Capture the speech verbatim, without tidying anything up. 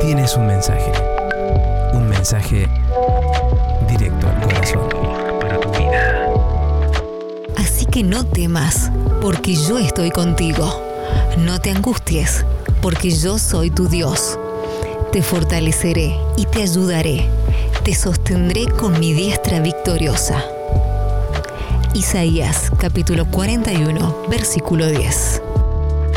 tienes un mensaje. Un mensaje directo al corazón. Para tu vida. Así que no temas, porque yo estoy contigo. No te angusties, porque yo soy tu Dios. Te fortaleceré y te ayudaré. Te sostendré con mi diestra victoriosa. Isaías capítulo cuarenta y uno, versículo diez.